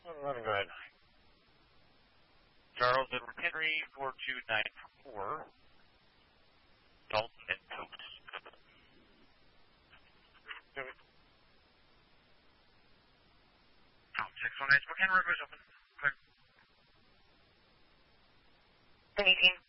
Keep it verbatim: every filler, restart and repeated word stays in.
eleven, go ahead. Charles Edward Henry, four two nine four. Dalton and Coates. Oh, six one eight, Spokane River is open. Clear. eighteen.